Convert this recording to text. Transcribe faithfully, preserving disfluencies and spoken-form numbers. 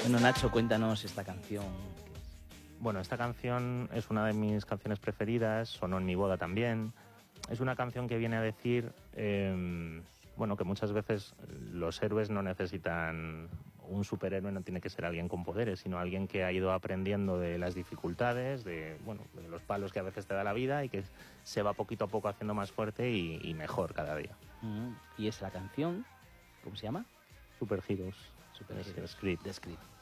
Bueno, Nacho, cuéntanos esta canción. Bueno, esta canción es una de mis canciones preferidas, sonó en mi boda también. Es una canción que viene a decir, eh, bueno, que muchas veces los héroes no necesitan, un superhéroe no tiene que ser alguien con poderes, sino alguien que ha ido aprendiendo de las dificultades, de, bueno, de los palos que a veces te da la vida y que se va poquito a poco haciendo más fuerte y, y mejor cada día. Mm, y es la canción, ¿cómo se llama? Super Heroes. Super Es Heroes, Script. de Script.